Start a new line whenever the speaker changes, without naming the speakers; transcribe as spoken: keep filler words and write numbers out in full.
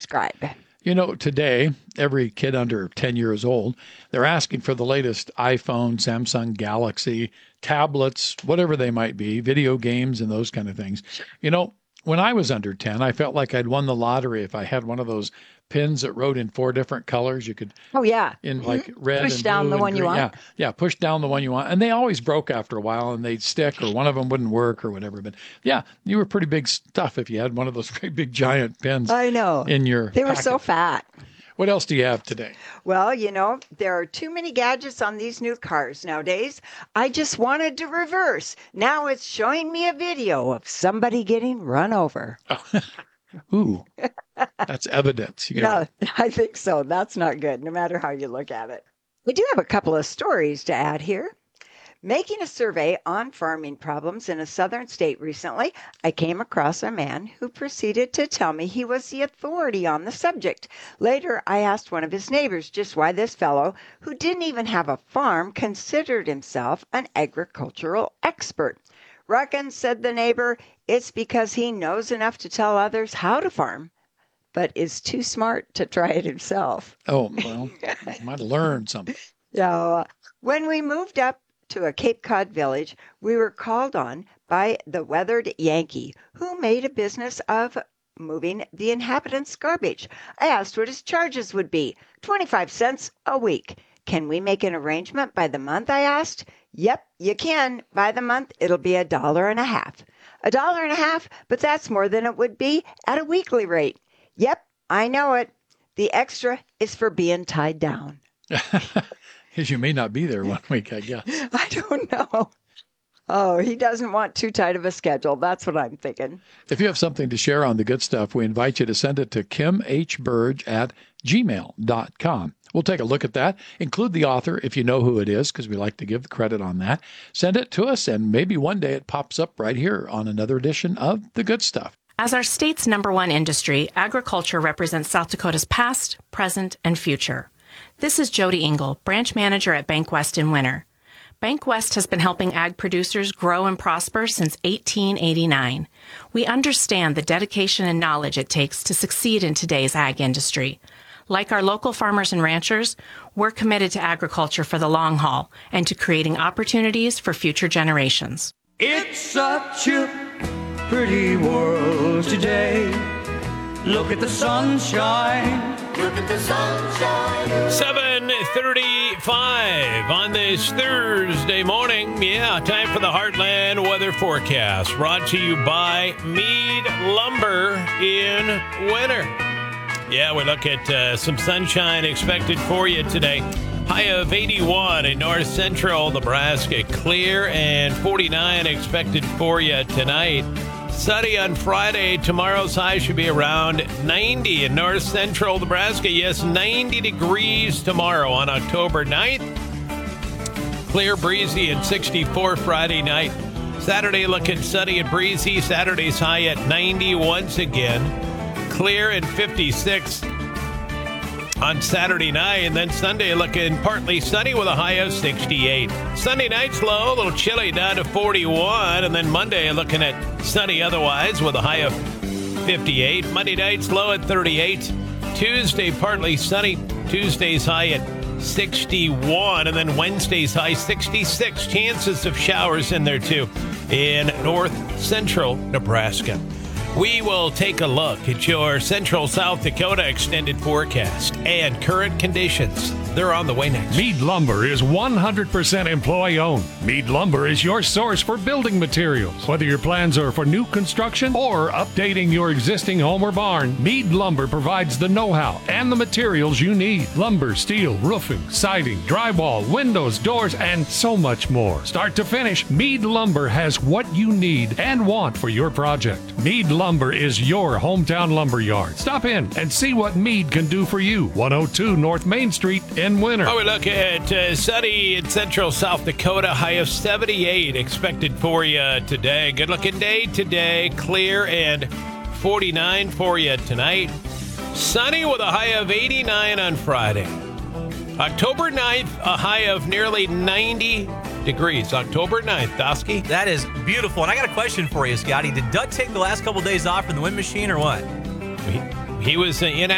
describe?
You know, today, every kid under ten years old, they're asking for the latest iPhone, Samsung Galaxy, tablets, whatever they might be, video games and those kind of things. Sure. You know, when I was under ten, I felt like I'd won the lottery if I had one of those pins that wrote in four different colors. You could,
oh yeah,
in like red
push
and
down
blue
the
and
one
green.
you want.
Yeah, yeah, push down the one you want, and they always broke after a while, and they'd stick, or one of them wouldn't work, or whatever. But yeah, you were pretty big stuff if you had one of those great big giant pins.
I know.
In your
they were
packet.
So fat.
What else do you have today?
Well, you know, there are too many gadgets on these new cars nowadays. I just wanted to reverse. Now it's showing me a video of somebody getting run over.
Ooh, that's evidence. You
no, I think so. That's not good, no matter how you look at it. We do have a couple of stories to add here. Making a survey on farming problems in a southern state recently, I came across a man who proceeded to tell me he was the authority on the subject. Later, I asked one of his neighbors just why this fellow, who didn't even have a farm, considered himself an agricultural expert. Reckon, said the neighbor, it's because he knows enough to tell others how to farm, but is too smart to try it himself.
Oh, well, might have learned something.
So, when we moved up to a Cape Cod village, we were called on by the weathered Yankee, who made a business of moving the inhabitants' garbage. I asked what his charges would be. twenty-five cents a week. Can we make an arrangement by the month, I asked. Yep, you can. By the month, it'll be a dollar and a half. A dollar and a half, but that's more than it would be at a weekly rate. Yep, I know it. The extra is for being tied down.
Because you may not be there one week, I guess.
I don't know. Oh, he doesn't want too tight of a schedule. That's what I'm thinking.
If you have something to share on the good stuff, we invite you to send it to kim h burge at gmail dot com. We'll take a look at that. Include the author if you know who it is, because we like to give the credit on that. Send it to us, and maybe one day it pops up right here on another edition of The Good Stuff.
As our state's number one industry, agriculture represents South Dakota's past, present, and future. This is Jody Engel, branch manager at Bank West in Winter. Bank West has been helping ag producers grow and prosper since eighteen eighty-nine. We understand the dedication and knowledge it takes to succeed in today's ag industry. Like our local farmers and ranchers, we're committed to agriculture for the long haul and to creating opportunities for future generations.
It's such a pretty world today. Look at the sunshine. Look at the sunshine.
seven thirty-five on this Thursday morning. Yeah, time for the Heartland weather forecast. Brought to you by Mead Lumber in Winter. Yeah, we look at uh, some sunshine expected for you today. High of eighty-one in north central Nebraska. Clear and forty-nine expected for you tonight. Sunny on Friday. Tomorrow's high should be around ninety in north central Nebraska. Yes, ninety degrees tomorrow on October ninth. Clear, breezy, and sixty-four Friday night. Saturday looking sunny and breezy. Saturday's high at ninety once again. Clear and fifty-six on Saturday night, and then Sunday looking partly sunny with a high of sixty-eight. Sunday night's low, a little chilly, down to forty-one, and then Monday looking at sunny otherwise with a high of fifty-eight. Monday night's low at thirty-eight. Tuesday partly sunny, Tuesday's high at sixty-one, and then Wednesday's high sixty-six. Chances of showers in there too in north central Nebraska. We will take a look at your central South Dakota extended forecast and current conditions. They're on the way next.
Mead Lumber is one hundred percent employee-owned. Mead Lumber is your source for building materials. Whether your plans are for new construction or updating your existing home or barn, Mead Lumber provides the know-how and the materials you need. Lumber, steel, roofing, siding, drywall, windows, doors, and so much more. Start to finish, Mead Lumber has what you need and want for your project. Mead Lumber is your hometown lumber yard. Stop in and see what Mead can do for you. one oh two North Main Street in Winter.
Oh, we look at uh, sunny in central South Dakota, high of seventy-eight expected for you today. Good looking day today, clear and forty-nine for you tonight. Sunny with a high of eighty-nine on Friday. October ninth, a high of nearly ninety degrees. October ninth, Dosky.
That is beautiful. And I got a question for you, Scotty. Did Doug take the last couple of days off from the wind machine or what?
He, he was in